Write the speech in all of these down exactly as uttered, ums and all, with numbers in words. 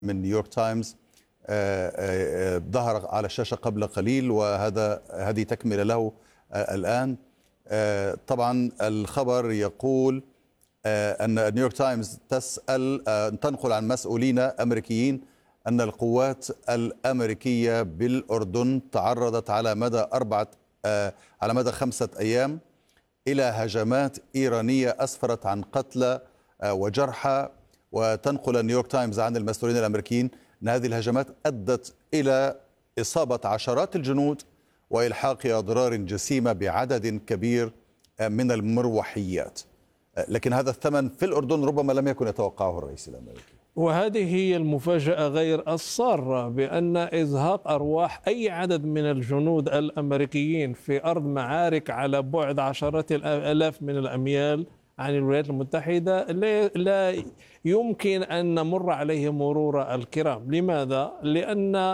من نيويورك تايمز ظهر على الشاشة قبل قليل، وهذا هذه تكملة له الآن. طبعا الخبر يقول أن نيويورك تايمز تسأل تنقل عن مسؤولين أمريكيين أن القوات الأمريكية بالأردن تعرضت على مدى أربعة على مدى خمسة أيام إلى هجمات إيرانية أسفرت عن قتلى وجرحى. وتنقل نيويورك تايمز عن المسؤولين الأمريكيين أن هذه الهجمات أدت إلى إصابة عشرات الجنود وإلحاق أضرار جسيمة بعدد كبير من المروحيات. لكن هذا الثمن في الأردن ربما لم يكن يتوقعه الرئيس الأمريكي. وهذه هي المفاجأة غير السارة، بأن إزهاق أرواح أي عدد من الجنود الأمريكيين في أرض معارك على بعد عشرات الآلاف من الأميال عن الولايات المتحدة لا يمكن أن نمر عليه مرور الكرام. لماذا؟ لأن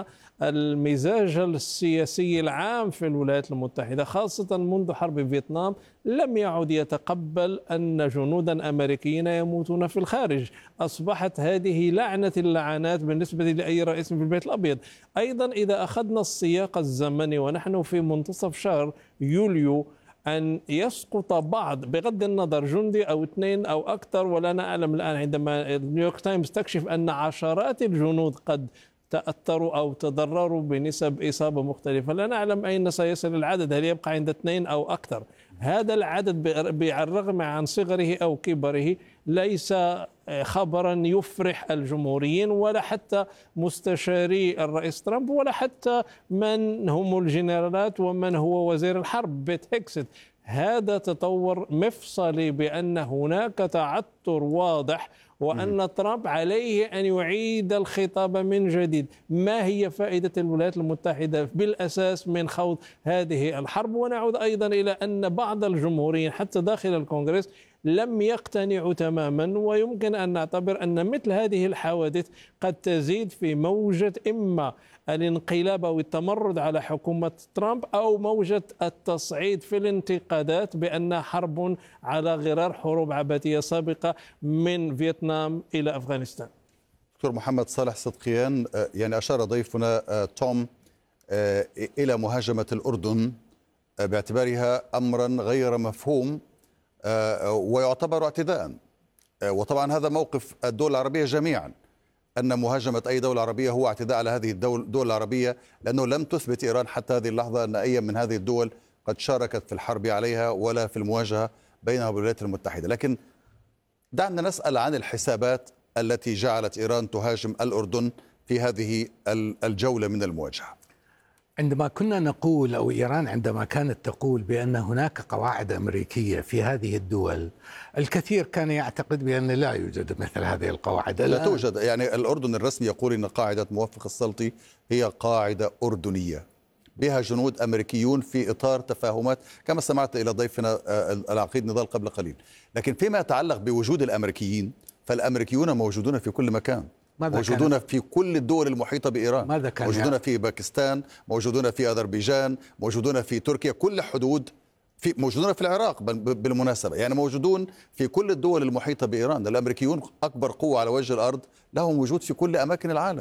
المزاج السياسي العام في الولايات المتحدة خاصة منذ حرب فيتنام لم يعد يتقبل أن جنودا أمريكيين يموتون في الخارج. أصبحت هذه لعنة اللعنات بالنسبة لأي رئيس في البيت الأبيض. أيضا إذا أخذنا السياق الزمني ونحن في منتصف شهر يوليو، أن يسقط بعض بغض النظر جندي أو اثنين أو أكثر، ولا نعلم الآن عندما نيويورك تايمز تكشف أن عشرات الجنود قد تأثروا أو تضرروا بنسب إصابة مختلفة، لا نعلم أين سيصل العدد، هل يبقى عند اثنين أو أكثر. هذا العدد بالرغم عن صغره أو كبره ليس خبرا يفرح الجمهوريين ولا حتى مستشاري الرئيس ترامب ولا حتى من هم الجنرالات ومن هو وزير الحرب بيت هيكست. هذا تطور مفصلي بأن هناك تعثر واضح وأن ترامب عليه أن يعيد الخطاب من جديد. ما هي فائدة الولايات المتحدة بالأساس من خوض هذه الحرب؟ ونعود أيضا إلى أن بعض الجمهوريين حتى داخل الكونغرس لم يقتنعوا تماما، ويمكن أن نعتبر أن مثل هذه الحوادث قد تزيد في موجة إما الانقلاب أو التمرد على حكومة ترامب أو موجة التصعيد في الانتقادات بأن حرب على غرار حروب عبثية سابقة من فيتنام إلى أفغانستان. دكتور محمد صالح صدقيان، يعني أشار ضيفنا توم إلى مهاجمة الأردن باعتبارها أمرا غير مفهوم ويعتبر اعتداء، وطبعا هذا موقف الدول العربية جميعا أن مهاجمة أي دولة عربية هو اعتداء على هذه الدول العربية، لأنه لم تثبت إيران حتى هذه اللحظة أن أي من هذه الدول قد شاركت في الحرب عليها ولا في المواجهة بينها والولايات المتحدة. لكن دعنا نسأل عن الحسابات التي جعلت إيران تهاجم الأردن في هذه الجولة من المواجهة. عندما كنا نقول أو إيران عندما كانت تقول بأن هناك قواعد أمريكية في هذه الدول، الكثير كان يعتقد بأن لا يوجد مثل هذه القواعد. لا توجد، يعني الأردن الرسمي يقول أن قاعدة موفق السلطي هي قاعدة أردنية بها جنود أمريكيون في إطار تفاهمات كما سمعت إلى ضيفنا العقيد نضال قبل قليل. لكن فيما يتعلق بوجود الأمريكيين فالأمريكيون موجودون في كل مكان، موجودون كان؟ في كل الدول المحيطة بإيران، ماذا كان موجودون يعني؟ في باكستان، موجودون في أذربيجان، موجودون في تركيا، كل حدود، في موجودون في العراق بالمناسبة، يعني موجودون في كل الدول المحيطة بإيران. الأمريكيون أكبر قوة على وجه الأرض، لهم وجود في كل أماكن العالم.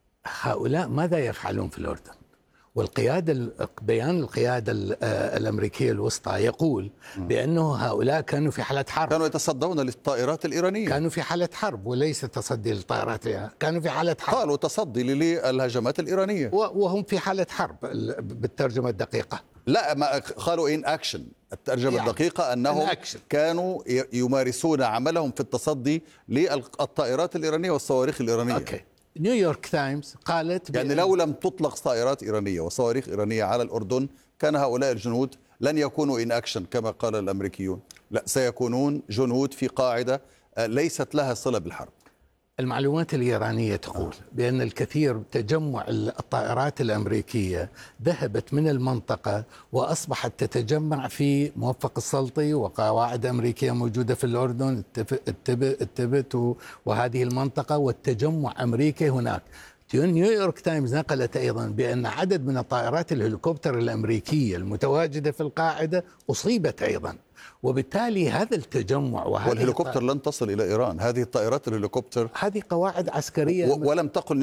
هؤلاء ماذا يفعلون في الأردن؟ والقيادة بيان القيادة الأمريكية الوسطى يقول بأنه هؤلاء كانوا في حالة حرب، كانوا يتصدون للطائرات الإيرانية، كانوا في حالة حرب وليس تصدي للطائرات، كانوا في حالة حرب، قالوا تصدي للهجمات الإيرانية وهم في حالة حرب بالترجمة الدقيقة. لا، ما قالوا إن أكشن، الترجمة يعني الدقيقة أنهم كانوا يمارسون عملهم في التصدي للطائرات الإيرانية والصواريخ الإيرانية. أوكي. نيويورك تايمز قالت يعني لو لم تطلق طائرات إيرانية وصواريخ إيرانية على الأردن كان هؤلاء الجنود لن يكونوا إن أكشن كما قال الأمريكيون، لا، سيكونون جنود في قاعدة ليست لها صلة بالحرب. المعلومات الإيرانية تقول بأن الكثير تجمع الطائرات الأمريكية ذهبت من المنطقة وأصبحت تتجمع في موفق السلطي وقواعد أمريكية موجودة في الأردن، التبت وهذه المنطقة، والتجمع أمريكي هناك. نيويورك تايمز نقلت أيضا بأن عدد من الطائرات الهليكوبتر الأمريكية المتواجدة في القاعدة أصيبت أيضا، وبالتالي هذا التجمع والهليكوبتر لن تصل إلى إيران. هذه الطائرات الهليكوبتر هذه قواعد عسكرية ولم تقل